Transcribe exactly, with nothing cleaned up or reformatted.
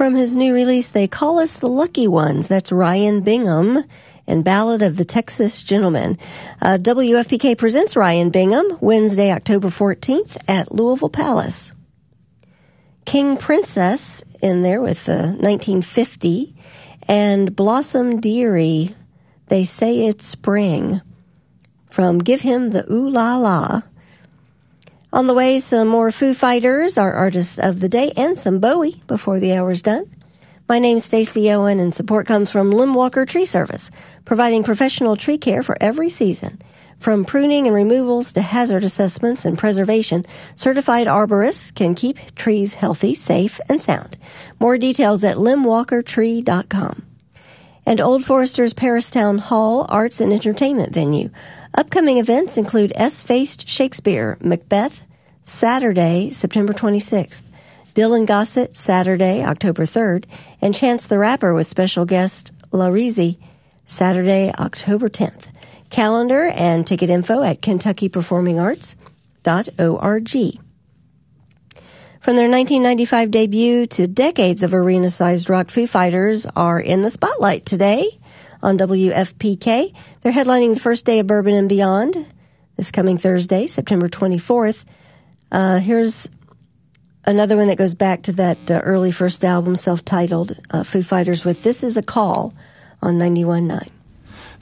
from his new release, They Call Us the Lucky Ones. That's Ryan Bingham and Ballad of the Texas Gentleman. Uh, W F P K presents Ryan Bingham Wednesday, October fourteenth at Louisville Palace. King Princess in there with uh, nineteen fifty, and Blossom Dearie, They Say It's Spring, from Give Him the Ooh La La. On the way, some more Foo Fighters, our artists of the day, and some Bowie before the hour's done. My name's Stacey Owen, and support comes from Lim Walker Tree Service, providing professional tree care for every season. From pruning and removals to hazard assessments and preservation, certified arborists can keep trees healthy, safe, and sound. More details at lim walker tree dot com. And Old Forester's Paris Town Hall Arts and Entertainment Venue. Upcoming events include S-Faced Shakespeare, Macbeth, Saturday, September twenty-sixth. Dylan Gossett, Saturday, October third. And Chance the Rapper with special guest La Rizzi, Saturday, October tenth. Calendar and ticket info at kentucky performing arts dot org. From their nineteen ninety-five debut to decades of arena-sized rock, Foo Fighters are in the spotlight today on W F P K. They're headlining the first day of Bourbon and Beyond this coming Thursday, September twenty-fourth. Uh, here's another one that goes back to that uh, early first album, self-titled, uh, Foo Fighters with This Is a Call on ninety-one point nine.